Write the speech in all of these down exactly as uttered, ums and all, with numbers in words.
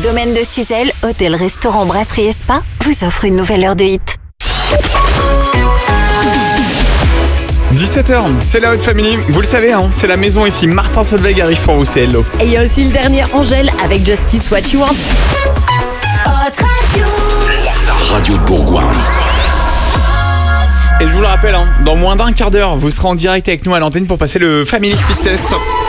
domaine de Suzelle, hôtel, restaurant, brasserie et spa, vous offre une nouvelle heure de hit. dix-sept heures, c'est la Hot Family. Vous le savez, hein, c'est la maison ici. Martin Solveig arrive pour vous, c'est Hello. Et il y a aussi le dernier Angèle avec Justice What You Want. Hot Radio. La radio de Bourgoin. Et je vous le rappelle, hein, dans moins d'un quart d'heure, vous serez en direct avec nous à l'antenne pour passer le Family Speed Test.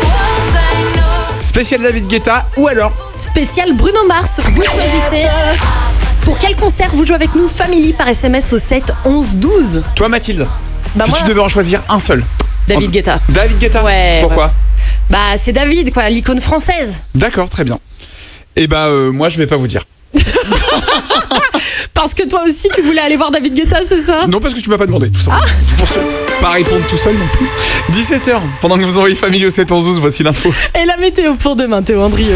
Spécial David Guetta ou alors Spécial Bruno Mars, vous choisissez. Pour quel concert vous jouez avec nous? Family par S M S au sept onze douze. toi Mathilde, Bah si moi, tu devais en choisir un seul. David En- Guetta. David Guetta. Ouais, Pourquoi ouais. Bah c'est David quoi, l'icône française. D'accord, très bien. Et bah euh, moi je vais pas vous dire. Parce que toi aussi tu voulais aller voir David Guetta, c'est ça? Non, parce que tu m'as pas demandé, tout simplement. Je pense que pas répondre tout seul non plus. dix-sept heures, pendant que vous envoyez Family au sept onze douze, voici l'info. Et la météo pour demain, Théo Andrieux.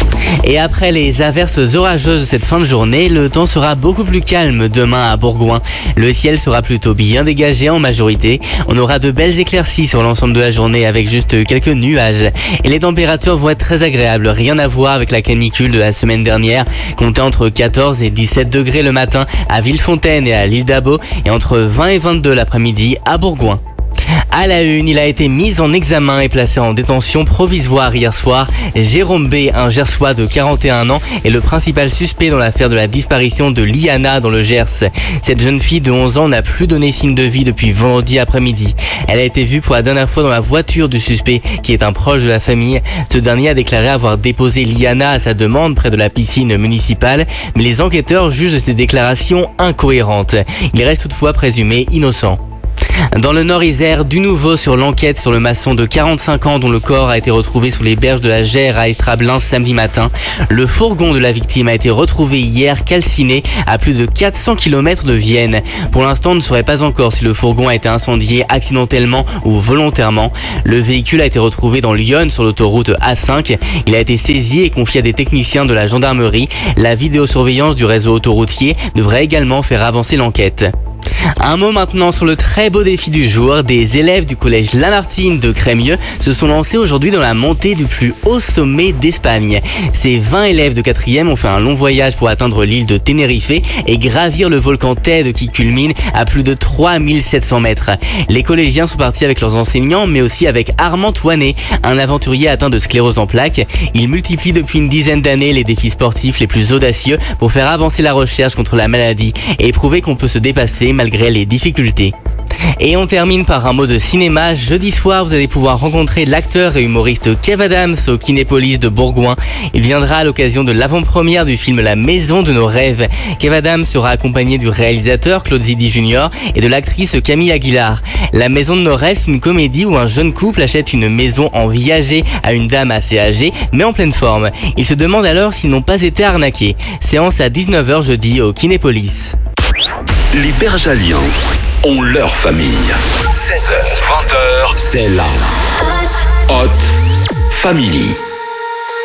Et après les averses orageuses de cette fin de journée, le temps sera beaucoup plus calme demain à Bourgoin. Le ciel sera plutôt bien dégagé en majorité. On aura de belles éclaircies sur l'ensemble de la journée avec juste quelques nuages. Et les températures vont être très agréables, rien à voir avec la canicule de la semaine dernière. Comptez entre quatorze et dix-sept degrés le matin à Villefontaine et à l'île d'Abo et entre vingt et vingt-deux l'après-midi à Bourgoin. À la une, il a été mis en examen et placé en détention provisoire hier soir. Jérôme B, un Gersois de quarante et un ans, est le principal suspect dans l'affaire de la disparition de Liana dans le Gers. Cette jeune fille de onze ans n'a plus donné signe de vie depuis vendredi après-midi. Elle a été vue pour la dernière fois dans la voiture du suspect, qui est un proche de la famille. Ce dernier a déclaré avoir déposé Liana à sa demande près de la piscine municipale, mais les enquêteurs jugent ces déclarations incohérentes. Il reste toutefois présumé innocent. Dans le Nord-Isère, du nouveau sur l'enquête sur le maçon de quarante-cinq ans dont le corps a été retrouvé sous les berges de la Gère à Estrablin samedi matin. Le fourgon de la victime a été retrouvé hier calciné à plus de quatre cents kilomètres de Vienne. Pour l'instant, on ne saurait pas encore si le fourgon a été incendié accidentellement ou volontairement. Le véhicule a été retrouvé dans Lyon sur l'autoroute A cinq. Il a été saisi et confié à des techniciens de la gendarmerie. La vidéosurveillance du réseau autoroutier devrait également faire avancer l'enquête. Un mot maintenant sur le très beau défi du jour. Des élèves du collège Lamartine de Crémieux se sont lancés aujourd'hui dans la montée du plus haut sommet d'Espagne. Ces vingt élèves de quatrième ont fait un long voyage pour atteindre l'île de Tenerife et gravir le volcan Tedd qui culmine à plus de trois mille sept cents mètres. Les collégiens sont partis avec leurs enseignants mais aussi avec Armand Toinet, un aventurier atteint de sclérose en plaques. Il multiplie depuis une dizaine d'années les défis sportifs les plus audacieux pour faire avancer la recherche contre la maladie et prouver qu'on peut se dépasser malgré les difficultés. Et on termine par un mot de cinéma. Jeudi soir, vous allez pouvoir rencontrer l'acteur et humoriste Kev Adams au Kinépolis de Bourgoin. Il viendra à l'occasion de l'avant-première du film La Maison de nos rêves. Kev Adams sera accompagné du réalisateur Claude Zidi junior et de l'actrice Camille Aguilar. La Maison de nos rêves, c'est une comédie où un jeune couple achète une maison en viager à une dame assez âgée, mais en pleine forme. Ils se demandent alors s'ils n'ont pas été arnaqués. Séance à dix-neuf heures jeudi au Kinépolis. Les Bergaliens ont leur famille. seize heures, vingt heures, c'est la Hot Family.